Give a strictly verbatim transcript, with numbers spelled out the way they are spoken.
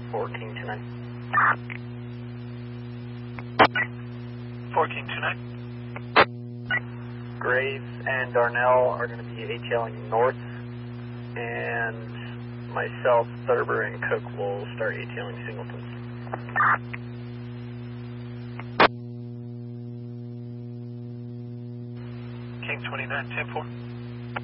for King two nine. four King two nine. Graves and Darnell are going to be ATLing north, and myself, Thurber, and Cook will start ATLing Singleton. King twenty-nine, ten four.